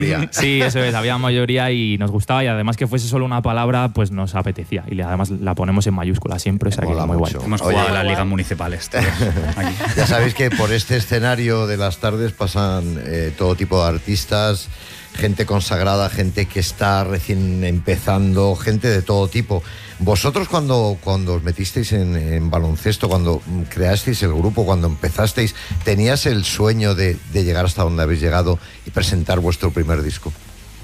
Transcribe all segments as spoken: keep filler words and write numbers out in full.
Sí, eso es, había mayoría y nos gustaba, y además que fuese solo una palabra, pues nos apetecía. Y además la ponemos en mayúscula siempre, o sea que muy guay. Hemos jugado en las ligas municipales todos aquí. Ya sabéis que por este escenario de las tardes pasan eh, todo tipo de artistas, gente consagrada, gente que está recién empezando, gente de todo tipo. Vosotros cuando, cuando os metisteis en, en baloncesto, cuando creasteis el grupo, cuando empezasteis, ¿tenías el sueño de, de llegar hasta donde habéis llegado y presentar vuestro primer disco?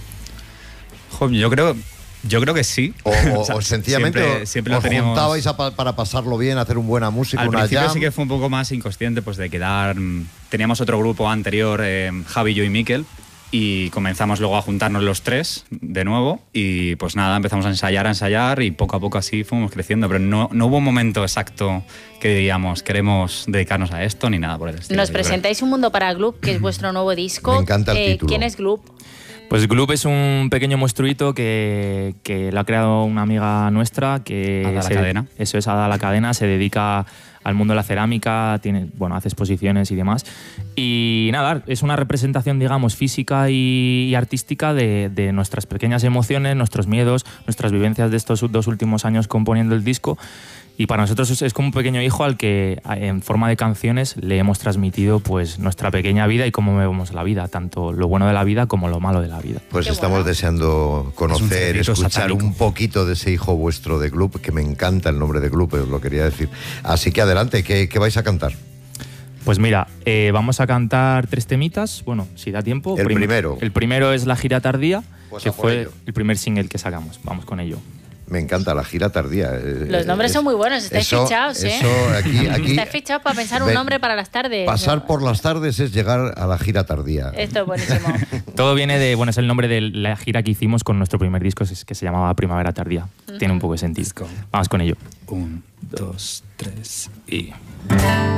Jo, yo creo... Yo creo que sí. O, o, o sea, sencillamente siempre, siempre os teníamos... juntabais a, para pasarlo bien, hacer una buena música, Al una principio jam. Sí que fue un poco más inconsciente, pues de quedar... Teníamos otro grupo anterior, eh, Javi, yo y Miquel, y comenzamos luego a juntarnos los tres de nuevo y pues nada, empezamos a ensayar, a ensayar y poco a poco así fuimos creciendo, pero no, no hubo un momento exacto que diríamos queremos dedicarnos a esto ni nada por el estilo. Nos presentáis Un Mundo para Gloop, que es vuestro nuevo disco. Me encanta el eh, título. ¿Quién es Gloop? Pues Gloop es un pequeño monstruito que, que lo ha creado una amiga nuestra que Ada se, la Cadena. Eso es, Ada la Cadena, se dedica al mundo de la cerámica, tiene, bueno, hace exposiciones y demás. Y nada, es una representación, digamos, física y, y artística de, de nuestras pequeñas emociones, nuestros miedos, nuestras vivencias de estos dos últimos años componiendo el disco. Y para nosotros es, es como un pequeño hijo al que en forma de canciones le hemos transmitido pues nuestra pequeña vida y cómo vemos la vida, tanto lo bueno de la vida como lo malo de la vida. Pues Qué estamos bueno. deseando conocer, escuchar satánico. un poquito de ese hijo vuestro de Gloop, que me encanta el nombre de Gloop, os lo quería decir. Así que adelante, ¿qué, qué vais a cantar? Pues mira, eh, vamos a cantar tres temitas, bueno, si da tiempo. El Prim- primero. El primero es La Gira Tardía, Pues que a por fue ello. el primer single que sacamos. Vamos con ello. Me encanta La Gira Tardía. Los nombres son muy buenos, estáis eso, fichados, ¿eh? Eso, aquí, aquí, Estáis fichados para pensar un Ven, nombre para las tardes. pasar por las tardes es llegar a La Gira Tardía. Esto es buenísimo. Todo viene de, bueno, es el nombre de la gira que hicimos con nuestro primer disco, es- que se llamaba Primavera Tardía. Tiene un poco de sentido. Let's go. Vamos con ello. Un, dos, tres y...